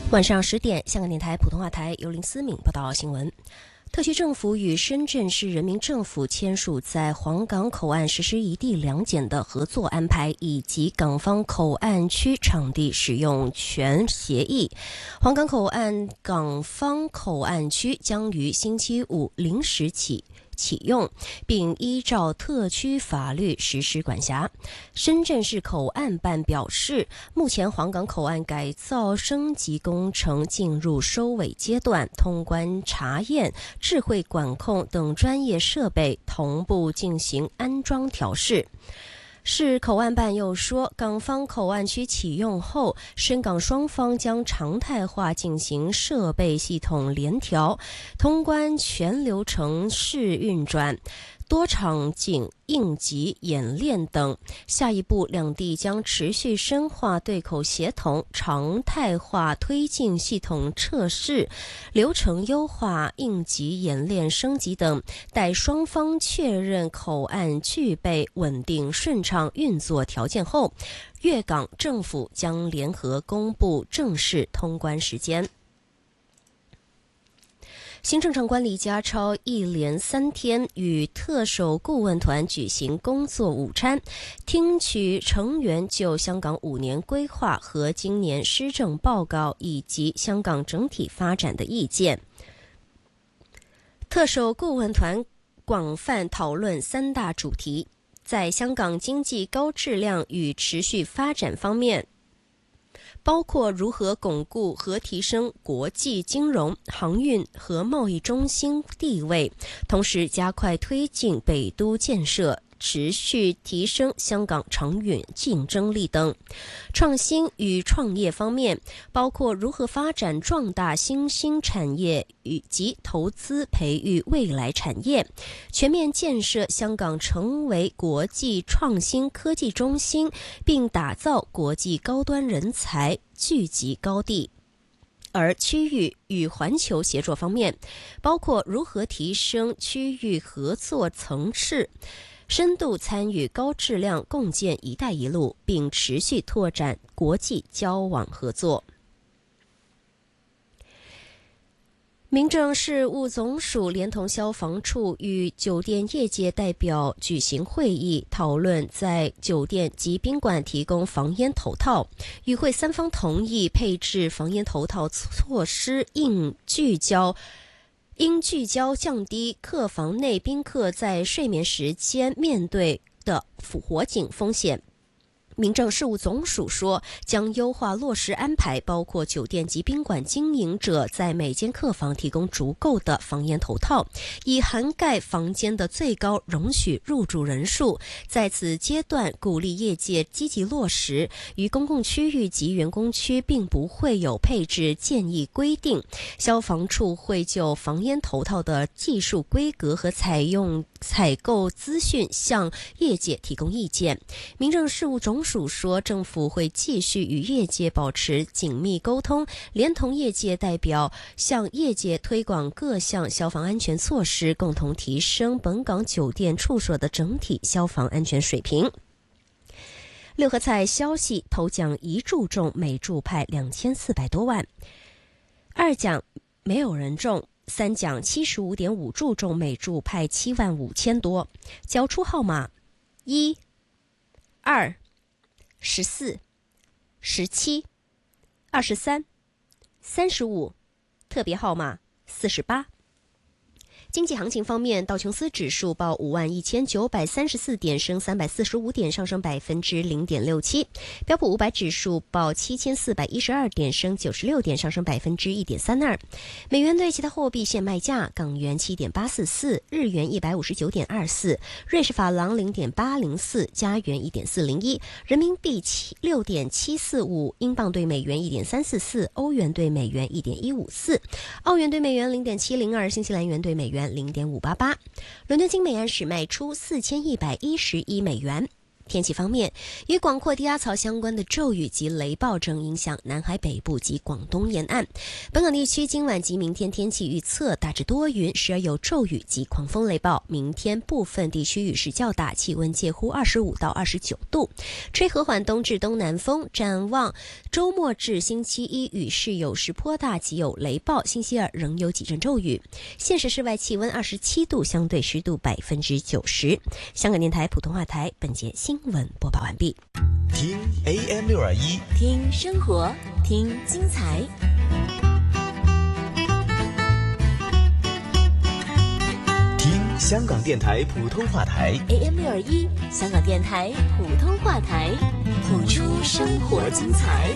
晚上10点，香港电台普通话台由林思敏报道新闻。特区政府与深圳市人民政府签署在皇岗口岸实施一地两检的合作安排，以及港方口岸区场地使用权协议。皇岗口岸港方口岸区将于星期五零时启用，并依照特区法律实施管辖。深圳市口岸办表示，目前皇岗口岸改造升级工程进入收尾阶段，通关查验、智慧管控等专业设备同步进行安装调试。市口岸办又说，港方口岸区启用后，深港双方将常态化进行设备系统联调，通关全流程试运转，多场景应急演练等。下一步，两地将持续深化对口协同，常态化推进系统测试、流程优化、应急演练升级等。待双方确认口岸具备稳定顺畅运作条件后，粤港政府将联合公布正式通关时间。行政长官李家超一连3天与特首顾问团举行工作午餐，听取成员就香港5年规划和今年施政报告以及香港整体发展的意见。特首顾问团广泛讨论3大主题，在香港经济高质量与持续发展方面，包括如何巩固和提升国际金融、航运和贸易中心地位，同时加快推进北都建设，持续提升香港长远竞争力等。创新与创业方面，包括如何发展壮大新兴产业以及投资培育未来产业，全面建设香港成为国际创新科技中心，并打造国际高端人才聚集高地。而区域与环球协作方面，包括如何提升区域合作层次，深度参与高质量共建“一带一路”，并持续拓展国际交往合作。民政事务总署连同消防处与酒店业界代表举行会议，讨论在酒店及宾馆提供防烟头套。与会3方同意配置防烟头套措施应聚焦降低客房内宾客在睡眠时间面对的火警风险。民政事务总署说，将优化落实安排，包括酒店及宾馆经营者在每间客房提供足够的防烟头套，以涵盖房间的最高容许入住人数。在此阶段，鼓励业界积极落实，于公共区域及员工区并不会有配置建议规定。消防处会就防烟头套的技术规格和采购资讯向业界提供意见。民政事务总署说，政府会继续与业界保持紧密沟通，连同业界代表向业界推广各项消防安全措施，共同提升本港酒店处所的整体消防安全水平。六合彩消息，头奖1注中，每注派2400多万；二奖没有人中，3奖75.5注中，每注派75000多。交出号码1、2、14、17、23、35，特别号码48。经济行情方面，道琼斯指数报51934点，升345点，上升0.67%；标普500指数报7412点，升96点，上升1.32%。美元对其他货币现卖价：港元7.844，日元159.24，瑞士法郎0.804，加元1.401，人民币6.745，英镑对美元1.344，欧元对美元1.154，澳元对美元0.702，新西兰元对美元0.588。伦敦金每安士卖出4111美元。 天气方面，与广阔低压槽相关的骤雨及雷暴正影响南海北部及广东沿岸。本港地区今晚及明天天气预测大致多云，时而有骤雨及狂风雷暴。明天部分地区雨势较大，气温介乎25到29度，吹和缓东至东南风。展望周末至星期一，雨势有时颇大及有雷暴，星期二仍有几阵骤雨。现时室外气温27度，相对湿度90%。香港电台普通话台本节新闻播报完毕。 听 AM621， 听生活，听精彩。 听香港电台普通话台 AM621，香港电台普通话台，谱出生活精彩。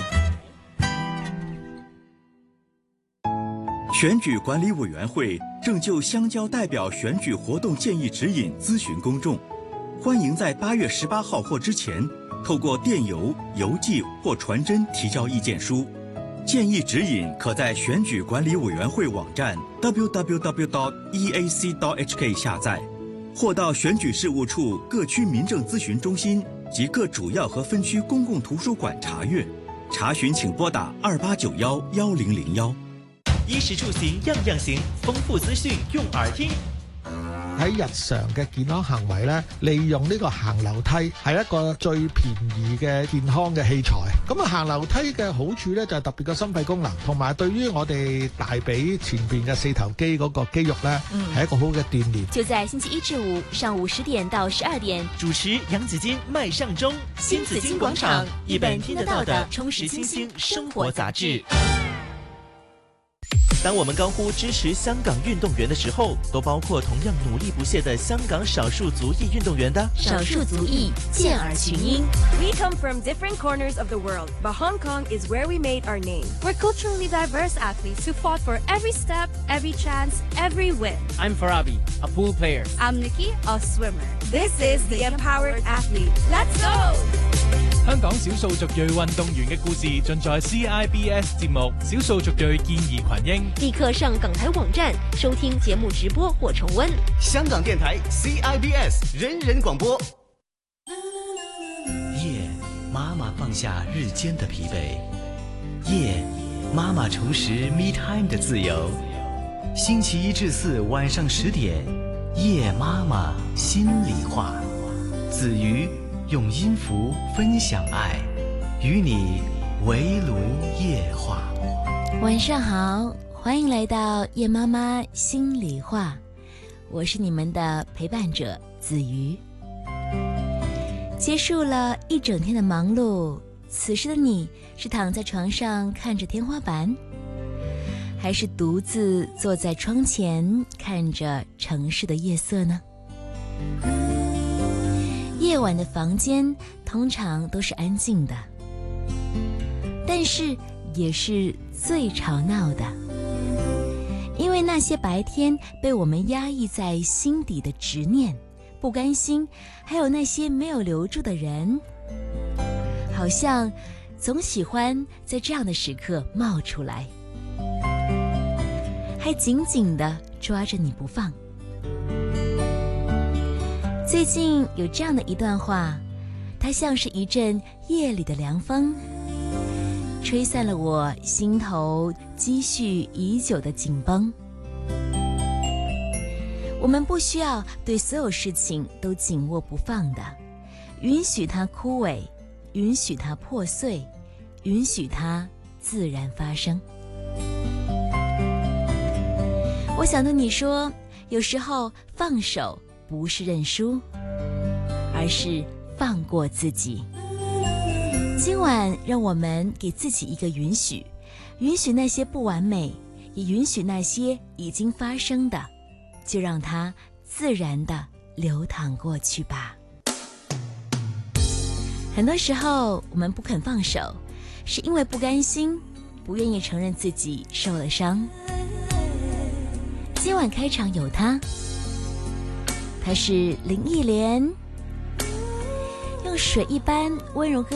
选举管理委员会正就乡郊代表选举活动建议指引咨询公众，欢迎在8月18号或之前透过电邮、邮寄或传真提交意见书。建议指引可在选举管理委员会网站 www.eac.hk 下载，或到选举事务处各区民政咨询中心及各主要和分区公共图书館查閱。查詢請撥打28911001。 衣食住行樣樣行，豐富資訊用耳聽。 喺日常嘅健康行為咧，利用呢個行樓梯係一個最便宜嘅健康嘅器材。咁啊，行樓梯嘅好處咧就係特別嘅心肺功能，同埋對於我哋大髀前邊嘅四頭肌嗰個肌肉咧，係一個好嘅鍛鍊。 就在星期一至五上午10點到12點， 主持楊子矜、麥尚中，新紫荊廣場，一本聽得到的充實清新生活雜誌。當我們高呼支持香港運動員的時候，都包括同樣努力不懈的香港少數族裔運動員的。 少數族裔健兒群英。 We come from different corners of the world, but Hong Kong is where we made our name. We're culturally diverse athletes who fought for every step, every chance, every win. I'm Farabi, a pool player. I'm Nikki, a swimmer. This is the Empowered Athlete. Let's go! 香港少數族裔運動員嘅故事盡在 CIBS 節目《少數族裔健兒群英》。 立刻上港台網站收聽節目直播或重溫。 香港電台 CIBS 人人廣播。夜，媽媽放下日間的疲憊；夜，媽媽重拾 Me Time 的自由。星期一至四晚上10點，夜媽媽心裡話。子瑜用音符分享愛，與你圍爐夜話。 晚上好，歡迎來到夜媽媽心裡話，我是你們的陪伴者子瑜。結束了一整天的忙碌，此時的你是躺在床上看着天花板，還是獨自坐在窗前看着城市的夜色呢？夜晚的房間通常都是安靜的，但是也是最吵鬧的，因為那些白天被我們壓抑在心底的執念、不甘心，還有那些沒有留住的人，好像總喜歡在這樣的時刻冒出來，還緊緊地抓着你不放。最近有這樣的一段話，它像是一陣夜裡的涼風，吹散了我心頭積蓄已久的緊繃。我們不需要對所有事情都緊握不放的，允許它枯萎，允許它破碎，允許它自然發生。我想對你說，有時候放手不是認輸，而是放過自己。今晚讓我們給自己一個允許，允許那些不完美，也允許那些已經發生的，就讓它自然地流淌過去吧。很多時候我們不肯放手，是因為不甘心，不願意承認自己受了傷。今晚開場有他，他是林憶蓮，用水一般溫柔歌